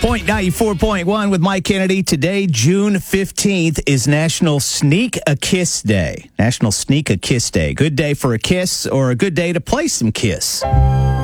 Point 94.1 with Mike Kennedy. Today, June 15th, is National Sneak a Kiss Day. National Sneak a Kiss Day. Good day for a kiss or a good day to play some Kiss.